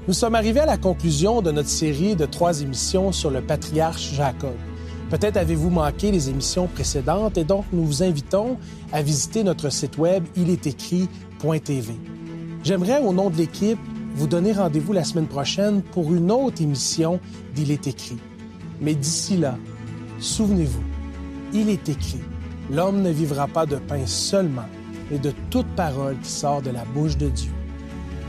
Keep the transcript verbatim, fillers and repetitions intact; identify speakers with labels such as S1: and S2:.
S1: Nous sommes arrivés à la conclusion de notre série de trois émissions sur le patriarche Jacob. Peut-être avez-vous manqué les émissions précédentes et donc nous vous invitons à visiter notre site web il est écrit point t v. J'aimerais, au nom de l'équipe, vous donner rendez-vous la semaine prochaine pour une autre émission d'Il est écrit. Mais d'ici là, souvenez-vous, il est écrit, l'homme ne vivra pas de pain seulement, mais de toute parole qui sort de la bouche de Dieu.